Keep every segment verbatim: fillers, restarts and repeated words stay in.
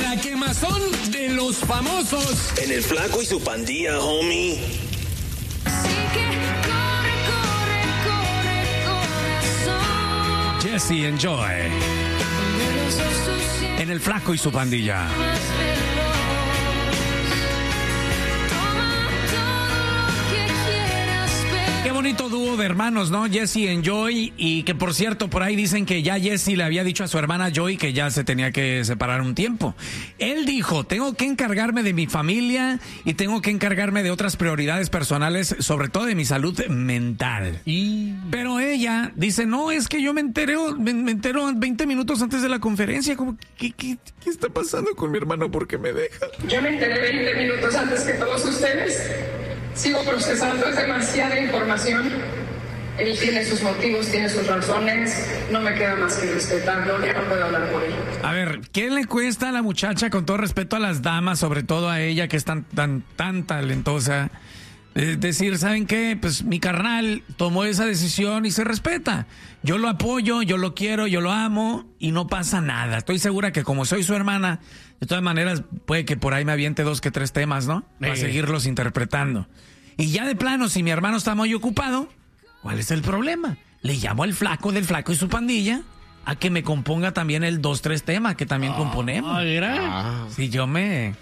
La quemazón de los famosos. En el Flaco y su Pandilla, homie. Jesse and Joy. En el Flaco y su Pandilla. Qué bonito dúo de hermanos, ¿no? Jesse and Joy. Y que, por cierto, por ahí dicen que ya Jesse le había dicho a su hermana Joy que ya se tenía que separar un tiempo. Él dijo, tengo que encargarme de mi familia y tengo que encargarme de otras prioridades personales, sobre todo de mi salud mental. Y... Pero ella dice, no, es que yo me enteré, me, me entero veinte minutos antes de la conferencia. Como, ¿qué, qué, ¿qué está pasando con mi hermano? ¿Por qué me deja? Yo me enteré veinte minutos antes que todos ustedes. Sigo procesando, es demasiada información. Él tiene sus motivos, tiene sus razones. No me queda más que respetarlo. Yo no puedo hablar por él. A ver, ¿qué le cuesta a la muchacha, con todo respeto a las damas, sobre todo a ella que es tan, tan, tan talentosa? Es decir, ¿saben qué? Pues mi carnal tomó esa decisión y se respeta. Yo lo apoyo, yo lo quiero, yo lo amo y no pasa nada. Estoy segura que como soy su hermana, de todas maneras puede que por ahí me aviente dos que tres temas, ¿no? Para seguirlos interpretando. Y ya de plano, si mi hermano está muy ocupado, ¿cuál es el problema? Le llamo al Flaco del Flaco y su Pandilla a que me componga también el dos, tres temas que también oh, componemos. Ah. Si yo me...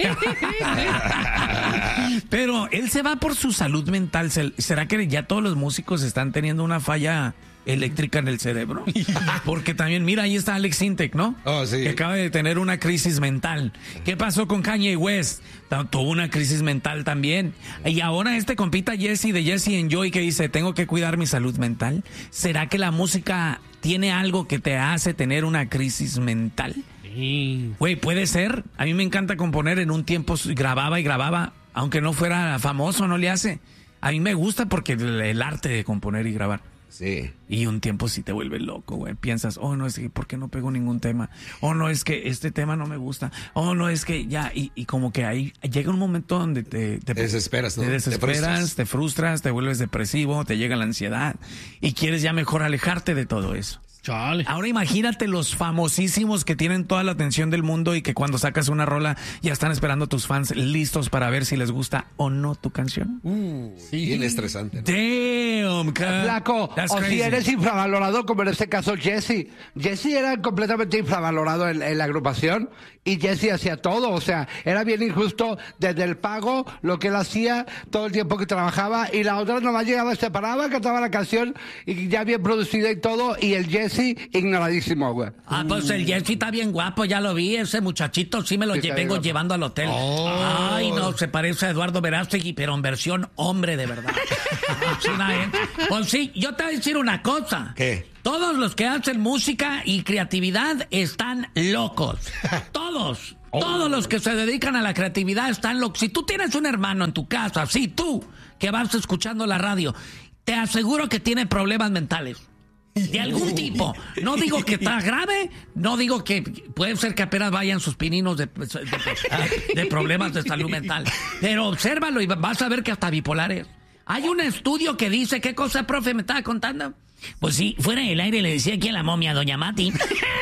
Pero él se va por su salud mental. ¿Será que ya todos los músicos están teniendo una falla eléctrica en el cerebro? Porque también, mira, ahí está Alex Sintek, ¿no? Oh, sí. Que acaba de tener una crisis mental. ¿Qué pasó con Kanye West? Tuvo una crisis mental también. Y ahora este compita Jesse de Jesse and Joy que dice, tengo que cuidar mi salud mental. ¿Será que la música tiene algo que te hace tener una crisis mental? Sí. Güey, puede ser. A mí me encanta componer. En un tiempo grababa y grababa, aunque no fuera famoso, no le hace. A mí me gusta porque el, el arte de componer y grabar. Sí. Y un tiempo sí te vuelve loco, güey. Piensas, oh, no, es que ¿por qué no pego ningún tema? Oh, no, es que este tema no me gusta. Oh, no, es que ya. Y, y como que ahí llega un momento donde te... Te, te desesperas, ¿no? Te desesperas, te frustras. te frustras, te vuelves depresivo, te llega la ansiedad. Y quieres ya mejor alejarte de todo eso. Chale. Ahora imagínate los famosísimos que tienen toda la atención del mundo y que cuando sacas una rola ya están esperando a tus fans listos para ver si les gusta o no tu canción. Uh, sí. Bien estresante, ¿no? Damn, Flaco, o crazy. Si eres infravalorado, como en este caso Jesse. Jesse era completamente infravalorado en, en la agrupación y Jesse hacía todo. O sea, era bien injusto desde el pago, lo que él hacía, todo el tiempo que trabajaba, y la otra nomás llegaba, se paraba, cantaba la canción y ya bien producida y todo, y el Jesse Sí, ignoradísimo, güey. Ah, pues el Jesse está bien guapo, ya lo vi. Ese muchachito sí me lo sí, lle- vengo llevando al hotel. Oh. Ay, no, se parece a Eduardo Verástegui, pero en versión hombre de verdad. Sí, ¿eh? Pues sí, yo te voy a decir una cosa. ¿Qué? Todos los que hacen música y creatividad están locos. Todos. Oh. Todos los que se dedican a la creatividad están locos. Si tú tienes un hermano en tu casa, sí, tú, que vas escuchando la radio, te aseguro que tiene problemas mentales. De algún tipo. No digo que está grave, no digo que puede ser que apenas vayan sus pininos de, de, de problemas de salud mental. Pero obsérvalo y vas a ver que hasta bipolares. Hay un estudio que dice, ¿qué cosa, profe, me estaba contando? Pues sí, fuera del aire le decía aquí a la momia, doña Mati,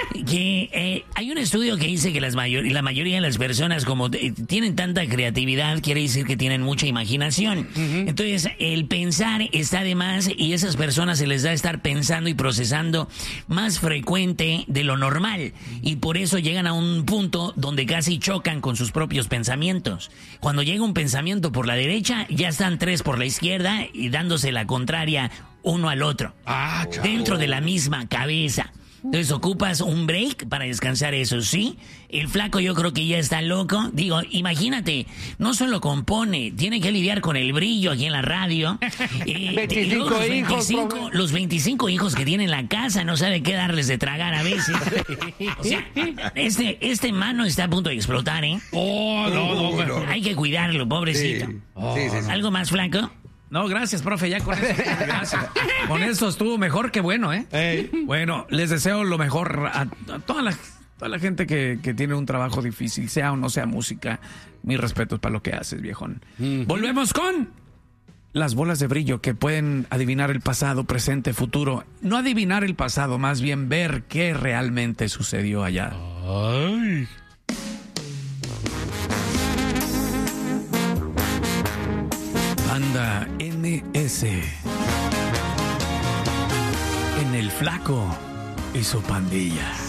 que eh, hay un estudio que dice que las mayor, la mayoría de las personas, como eh, tienen tanta creatividad, quiere decir que tienen mucha imaginación. Uh-huh. Entonces, el pensar está de más y esas personas se les da estar pensando y procesando más frecuente de lo normal. Y por eso llegan a un punto donde casi chocan con sus propios pensamientos. Cuando llega un pensamiento por la derecha, ya están tres por la izquierda y dándose la contraria uno al otro, ah, dentro de la misma cabeza. Entonces ocupas un break para descansar eso, ¿sí? El Flaco yo creo que ya está loco. Digo, imagínate, no solo compone, tiene que lidiar con el brillo aquí en la radio. Eh, veinticinco los hijos. veinticinco, los veinticinco hijos que tiene en la casa, no sabe qué darles de tragar a veces. O sea, este, este mano está a punto de explotar, ¿eh? Oh, no, no, no. Hay que cuidarlo, pobrecito. Sí. Oh. Sí, sí, sí. ¿Algo más, Flaco? No, gracias, profe, ya con eso. Gracias. Con eso estuvo mejor que bueno, ¿eh? Hey. Bueno, les deseo lo mejor a, a toda la, toda la gente que, que tiene un trabajo difícil, sea o no sea música. Mis respetos para lo que haces, viejón. Mm-hmm. Volvemos con las bolas de brillo que pueden adivinar el pasado, presente, futuro. No adivinar el pasado, más bien ver qué realmente sucedió allá. Ay. Banda N S. En el Flaco y su pandilla.